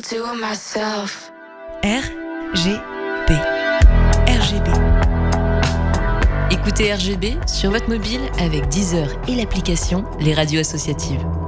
to myself. RGB. RGB. Écoutez RGB sur votre mobile avec Deezer et l'application Les Radios Associatives.